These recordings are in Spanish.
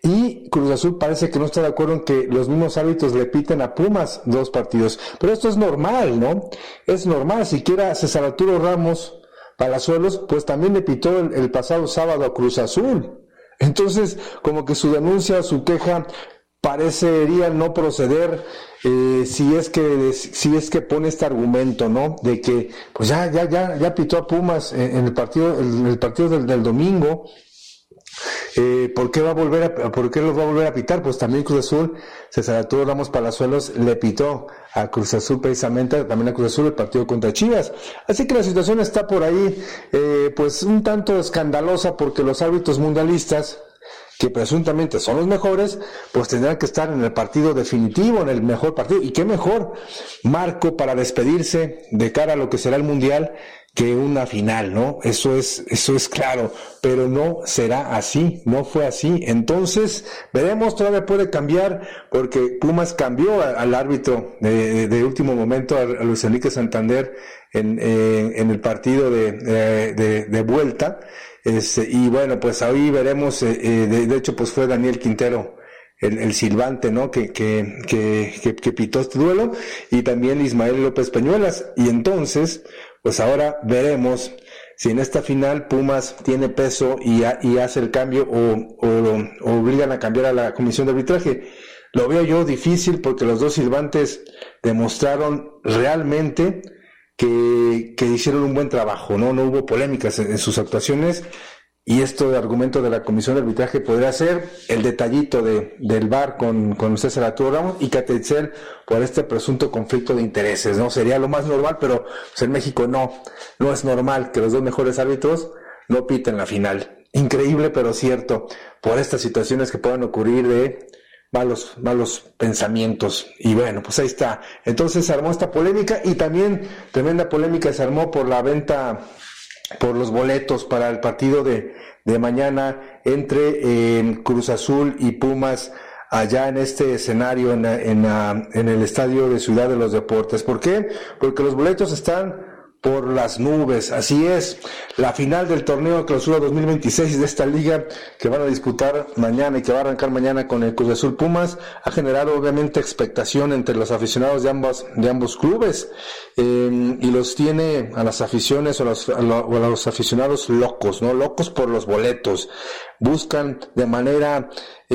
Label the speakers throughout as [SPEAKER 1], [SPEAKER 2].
[SPEAKER 1] y Cruz Azul parece que no está de acuerdo en que los mismos árbitros le piten a Pumas 2 partidos, pero esto es normal, ¿no? Es normal, siquiera César Arturo Ramos Palazuelos, pues también le pitó el pasado sábado a Cruz Azul. Entonces, como que su denuncia, su queja parecería no proceder, si es que pone este argumento, ¿no? De que pues ya pitó a Pumas en el partido del domingo. ¿Por qué los va a volver a pitar? Pues también Cruz Azul, César Arturo Ramos Palazuelos le pitó a Cruz Azul precisamente, también a Cruz Azul el partido contra Chivas. Así que la situación está por ahí, pues un tanto escandalosa, porque los árbitros mundialistas, que presuntamente son los mejores, pues tendrán que estar en el partido definitivo, en el mejor partido. Y qué mejor marco para despedirse de cara a lo que será el Mundial que una final, ¿no? Eso es claro, pero no será así, no fue así. Entonces, veremos, todavía puede cambiar, porque Pumas cambió al árbitro de último momento, a Luis Enrique Santander, en el partido de vuelta. Y bueno, pues ahí veremos, de hecho pues fue Daniel Quintero el silbante, ¿no? Que pitó este duelo, y también Ismael López Peñuelas. Y entonces, pues ahora veremos si en esta final Pumas tiene peso y hace el cambio o obligan a cambiar a la comisión de arbitraje. Lo veo yo difícil, porque los dos silbantes demostraron realmente que hicieron un buen trabajo, no hubo polémicas en sus actuaciones, y esto de argumento de la comisión de arbitraje podría ser el detallito del VAR con César Arturo Ramos y Catetzel por este presunto conflicto de intereses, ¿no? Sería lo más normal, pero pues en México no es normal que los dos mejores árbitros no piten la final. Increíble, pero cierto, por estas situaciones que puedan ocurrir de malos pensamientos. Y bueno, pues ahí está. Entonces se armó esta polémica, y también tremenda polémica se armó por la venta, por los boletos para el partido de mañana entre Cruz Azul y Pumas, allá en este escenario en el estadio de Ciudad de los Deportes. ¿Por qué? Porque los boletos están por las nubes. Así es, la final del torneo de clausura 2026 de esta liga, que van a disputar mañana y que va a arrancar mañana con el Cruz Azul Pumas, ha generado obviamente expectación entre los aficionados de ambos clubes, y los tiene a las aficiones o a los aficionados locos, ¿no? Locos por los boletos. Buscan de manera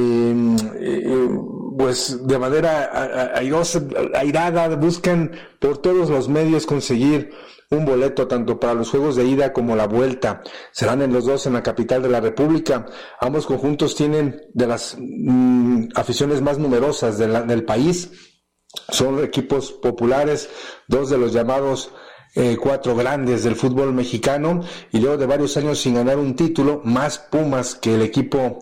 [SPEAKER 1] pues de manera airada, buscan por todos los medios conseguir un boleto tanto para los juegos de ida como la vuelta. Serán en los dos en la capital de la República. Ambos conjuntos tienen de las aficiones más numerosas del país. Son equipos populares, dos de los llamados 4 grandes del fútbol mexicano, y luego de varios años sin ganar un título, más Pumas que el equipo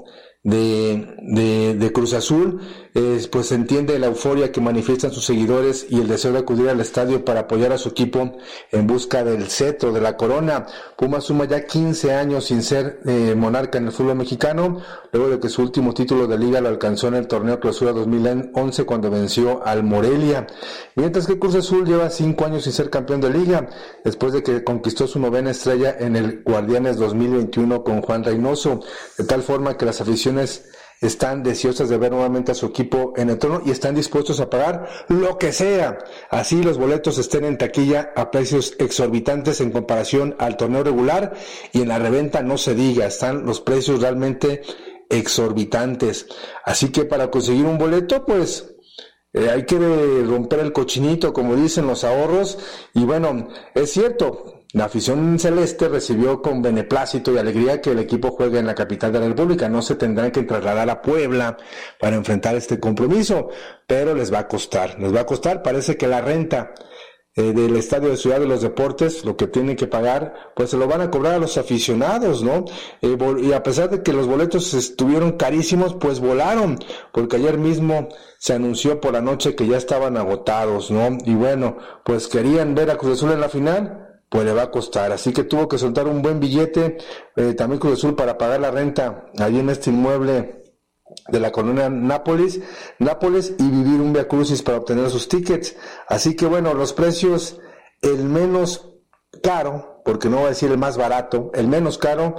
[SPEAKER 1] de Cruz Azul, pues se entiende la euforia que manifiestan sus seguidores y el deseo de acudir al estadio para apoyar a su equipo en busca del cetro, de la corona. Pumas suma ya 15 años sin ser monarca en el fútbol mexicano, luego de que su último título de liga lo alcanzó en el torneo Clausura 2011 cuando venció al Morelia, mientras que Cruz Azul lleva 5 años sin ser campeón de liga, después de que conquistó su 9ª estrella en el Guardianes 2021 con Juan Reynoso, de tal forma que las aficiones están deseosas de ver nuevamente a su equipo en el trono y están dispuestos a pagar lo que sea, así los boletos estén en taquilla a precios exorbitantes en comparación al torneo regular, y en la reventa no se diga, están los precios realmente exorbitantes. Así que para conseguir un boleto, pues hay que romper el cochinito, como dicen, los ahorros. Y bueno, es cierto, la afición celeste recibió con beneplácito y alegría que el equipo juegue en la capital de la República. No se tendrán que trasladar a Puebla para enfrentar este compromiso, pero les va a costar. Parece que la renta del estadio de Ciudad de los Deportes, lo que tienen que pagar, pues se lo van a cobrar a los aficionados, ¿no? Y a pesar de que los boletos estuvieron carísimos, pues volaron, porque ayer mismo se anunció por la noche que ya estaban agotados, ¿no? Y bueno, pues querían ver a Cruz Azul en la final, pues le va a costar, así que tuvo que soltar un buen billete, también Cruz Azul, para pagar la renta allí en este inmueble de la colonia Nápoles, y vivir un viacrucis para obtener sus tickets. Así que bueno, los precios, el menos caro, porque no voy a decir el más barato, el menos caro,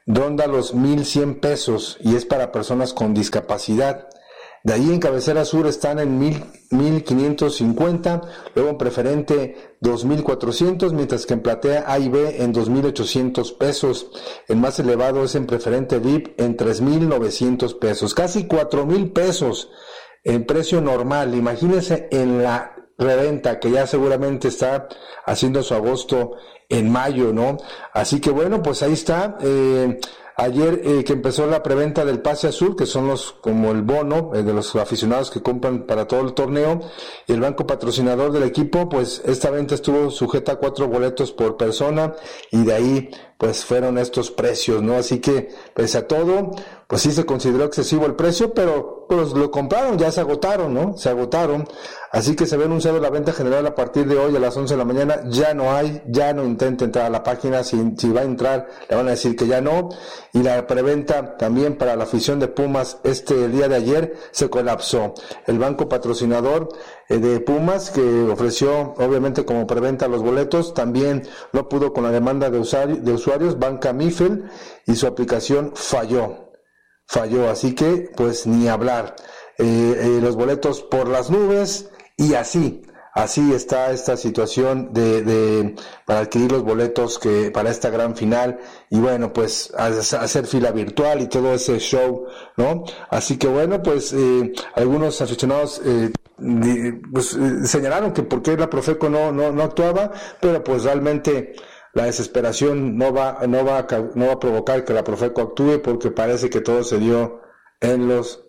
[SPEAKER 1] ronda los 1,100 pesos y es para personas con discapacidad. De ahí en cabecera sur están en 1,550, luego en preferente 2,400, mientras que en platea A y B en 2,800 pesos. El más elevado es en preferente VIP en 3,900 pesos, casi 4,000 pesos en precio normal. Imagínense en la reventa que ya seguramente está haciendo su agosto en mayo, ¿no? Así que bueno, pues ahí está. Ayer que empezó la preventa del pase azul, que son los como el bono de los aficionados que compran para todo el torneo, y el banco patrocinador del equipo, pues esta venta estuvo sujeta a 4 boletos por persona y de ahí pues fueron estos precios, ¿no? Así que pese a todo, pues sí se consideró excesivo el precio, pero pues lo compraron, ya se agotaron, ¿no? Se agotaron. Así que se ve anunciado la venta general a partir de hoy a las 11 de la mañana. Ya no hay, ya no intenta entrar a la página. Si va a entrar, le van a decir que ya no. Y la preventa también para la afición de Pumas el día de ayer se colapsó. El banco patrocinador de Pumas, que ofreció obviamente como preventa los boletos, también no pudo con la demanda de usuarios, Banca Mifel, y su aplicación falló, así que pues ni hablar. Los boletos por las nubes, y así está esta situación para adquirir los boletos para esta gran final, y bueno, pues hacer fila virtual y todo ese show, ¿no? Así que bueno, pues algunos aficionados señalaron que por qué la Profeco no actuaba, pero pues realmente la desesperación no va a provocar que la Profeco actúe, porque parece que todo se dio en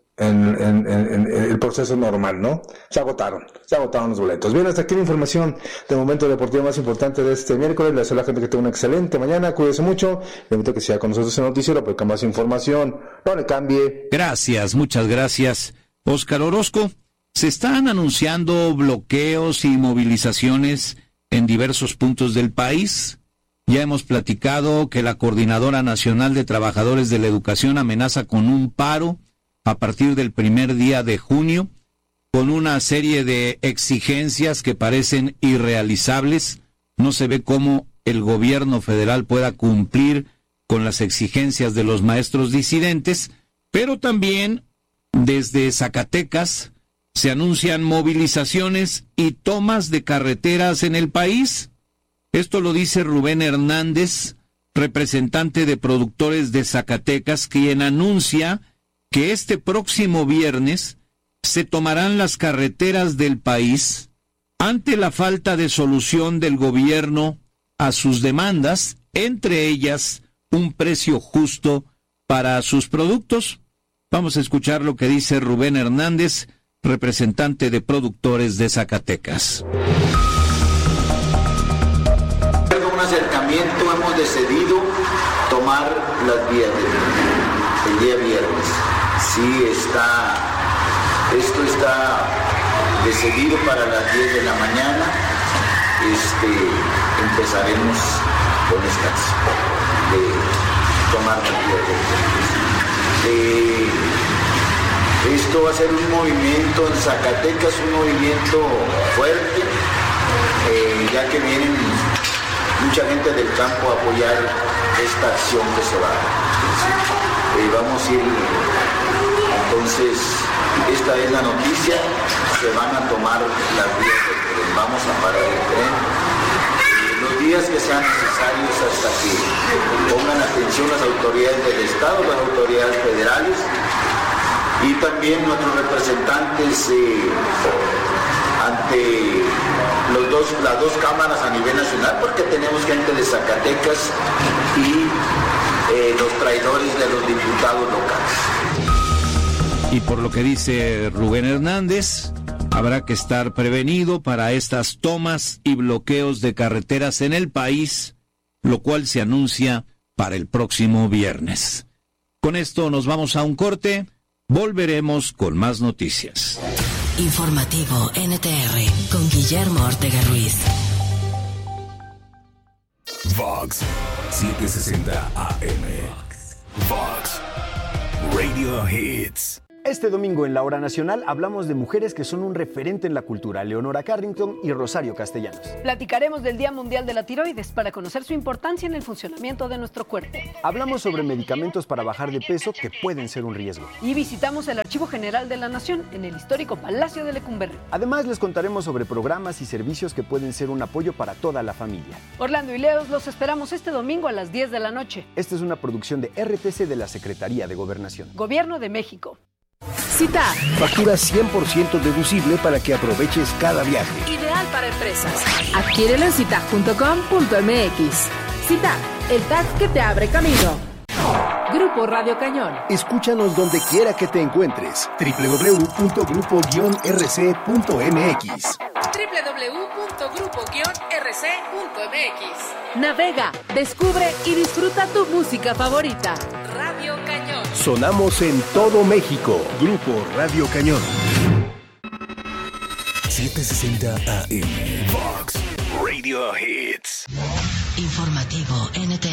[SPEAKER 1] el proceso normal, ¿no? Se agotaron los boletos. Bien, hasta aquí la información de momento deportivo más importante de este miércoles. Le deseo a la gente que tenga una excelente mañana, cuídese mucho, le invito a que siga con nosotros en el noticiero porque más información, no le cambie.
[SPEAKER 2] Gracias, muchas gracias, Óscar Orozco. Se están anunciando bloqueos y movilizaciones en diversos puntos del país. Ya hemos platicado que la Coordinadora Nacional de Trabajadores de la Educación amenaza con un paro a partir del primer día de junio, con una serie de exigencias que parecen irrealizables. No se ve cómo el gobierno federal pueda cumplir con las exigencias de los maestros disidentes, pero también desde Zacatecas se anuncian movilizaciones y tomas de carreteras en el país. Esto lo dice Rubén Hernández, representante de productores de Zacatecas, quien anuncia que este próximo viernes se tomarán las carreteras del país ante la falta de solución del gobierno a sus demandas, entre ellas un precio justo para sus productos. Vamos a escuchar lo que dice Rubén Hernández, representante de productores de Zacatecas.
[SPEAKER 3] Un acercamiento, hemos decidido tomar las vías el día viernes. Sí, esto está decidido para las 10 de la mañana. Empezaremos con esta acción de tomar las vías. Esto va a ser un movimiento en Zacatecas, un movimiento fuerte, ya que vienen mucha gente del campo a apoyar esta acción que se va a hacer. Vamos a ir, entonces, esta es la noticia, se van a tomar las vías del tren, vamos a parar el tren, los días que sean necesarios hasta que pongan atención las autoridades del Estado, las autoridades federales, y también nuestros representantes ante las dos cámaras a nivel nacional, porque tenemos gente de Zacatecas y los traidores de los diputados locales.
[SPEAKER 2] Y por lo que dice Rubén Hernández, habrá que estar prevenido para estas tomas y bloqueos de carreteras en el país, lo cual se anuncia para el próximo viernes. Con esto nos vamos a un corte, volveremos con más noticias.
[SPEAKER 4] Informativo NTR con Guillermo Ortega Ruiz.
[SPEAKER 5] Vox 760 AM. Vox Radio Hits. Este domingo en la Hora Nacional hablamos de mujeres que son un referente en la cultura, Leonora Carrington y Rosario Castellanos.
[SPEAKER 6] Platicaremos del Día Mundial de la Tiroides para conocer su importancia en el funcionamiento de nuestro cuerpo.
[SPEAKER 5] Hablamos sobre medicamentos para bajar de peso que pueden ser un riesgo.
[SPEAKER 6] Y visitamos el Archivo General de la Nación en el histórico Palacio de Lecumberri.
[SPEAKER 5] Además, les contaremos sobre programas y servicios que pueden ser un apoyo para toda la familia.
[SPEAKER 6] Orlando y Leos los esperamos este domingo a las 10 de la noche.
[SPEAKER 5] Esta es una producción de RTC de la Secretaría de Gobernación.
[SPEAKER 6] Gobierno de México.
[SPEAKER 7] CITAD.
[SPEAKER 8] Factura 100% deducible para que aproveches cada viaje.
[SPEAKER 7] Ideal para empresas. Adquiérelo en citag.com.mx. CITAD, el tag que te abre camino. Grupo Radio Cañón.
[SPEAKER 8] Escúchanos donde quiera que te encuentres. www.grupo-rc.mx.
[SPEAKER 7] www.grupo-rc.mx. Navega, descubre y disfruta tu música favorita. Radio Cañón.
[SPEAKER 8] Sonamos en todo México. Grupo Radio Cañón. 760 AM. Fox Radio Hits.
[SPEAKER 4] Informativo NTR.